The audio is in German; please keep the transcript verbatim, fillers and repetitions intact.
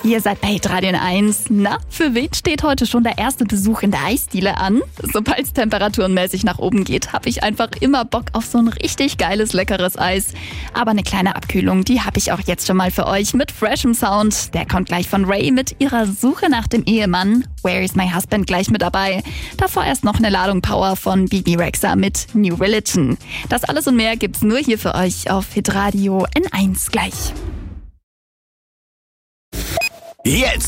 Ihr seid bei Hitradio eins. Na, für wen steht heute schon der erste Besuch in der Eisdiele an? Sobald es temperaturenmäßig nach oben geht, habe ich einfach immer Bock auf so ein richtig geiles, leckeres Eis. Aber eine kleine Abkühlung, die habe ich auch jetzt schon mal für euch mit freshem Sound. Der kommt gleich von Ray mit ihrer Suche nach dem Ehemann. Where is my husband gleich mit dabei. Davor erst noch eine Ladung Power von Bibi Rexha mit New Religion. Das alles und mehr gibt's nur hier für euch auf Hitradio N eins gleich. Jetzt